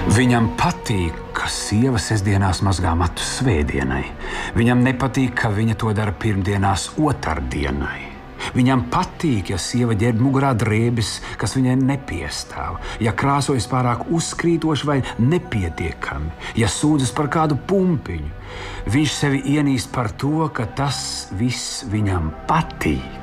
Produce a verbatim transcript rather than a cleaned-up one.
Viņam patīk, ka sieva sestdienās mazgā matus svētdienai. Viņam nepatīk, ka viņa to dara pirmdienās otrdienai. Viņam patīk, ja sieva ģērb mugurā drēbes, kas viņai nepiestāv, ja krāsojas pārāk uzkrītoši vai nepietiekami, ja sūdzas par kādu pumpiņu. Viņš sevi ienīst par to, ka tas viss viņam patīk.